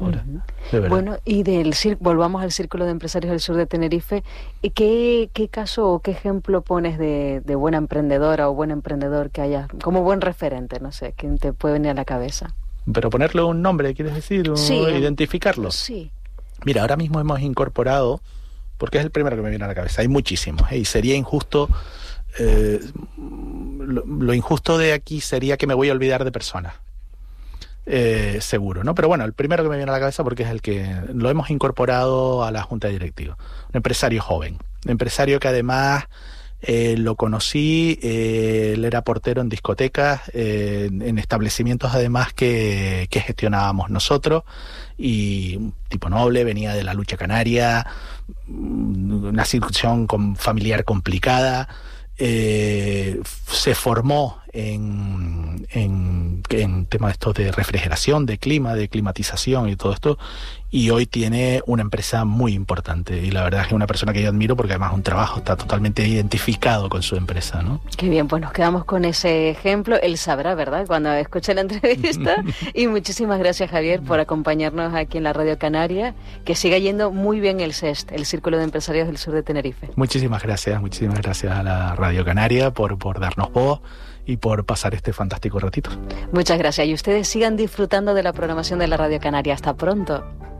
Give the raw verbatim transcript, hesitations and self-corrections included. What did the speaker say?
ahora, Uh-huh. de verdad. Bueno, y del cir- volvamos al Círculo de Empresarios del Sur de Tenerife. ¿Y ¿Qué, qué caso o qué ejemplo pones de, de buena emprendedora o buen emprendedor que haya, como buen referente? No sé, ¿quién te puede venir a la cabeza? Pero ponerle un nombre, ¿quieres decir? O Sí, identificarlo. Sí. Mira, ahora mismo hemos incorporado, porque es el primero que me viene a la cabeza, hay muchísimos, ¿eh? Y sería injusto, eh, lo, lo injusto de aquí sería que me voy a olvidar de personas. Eh, seguro, ¿no? Pero bueno, el primero que me viene a la cabeza porque es el que lo hemos incorporado a la junta directiva. Un empresario joven, un empresario que además eh, lo conocí, eh, él era portero en discotecas, eh, en establecimientos además que, que gestionábamos nosotros, y un tipo noble, venía de la lucha canaria, una situación con, familiar complicada. Eh, se formó en, en, en temas estos de refrigeración, de clima, de climatización y todo esto, y hoy tiene una empresa muy importante, y la verdad es que es una persona que yo admiro porque además un trabajo está totalmente identificado con su empresa, ¿no? Qué bien, pues nos quedamos con ese ejemplo. Él sabrá, ¿verdad?, cuando escuche la entrevista. Y muchísimas gracias, Javier, por acompañarnos aquí en la Radio Canaria. Que siga yendo muy bien el C E S T, el Círculo de Empresarios del Sur de Tenerife. Muchísimas gracias, muchísimas gracias a la Radio Canaria por, por darnos voz y por pasar este fantástico ratito. Muchas gracias, y ustedes sigan disfrutando de la programación de la Radio Canaria. Hasta pronto.